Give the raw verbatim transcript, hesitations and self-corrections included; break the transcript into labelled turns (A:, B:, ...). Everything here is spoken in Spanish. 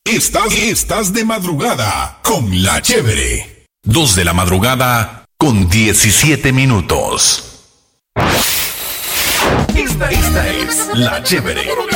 A: Estás, estás de madrugada con La Chévere. Dos de la madrugada con diecisiete minutos. Esta, esta es La Chévere.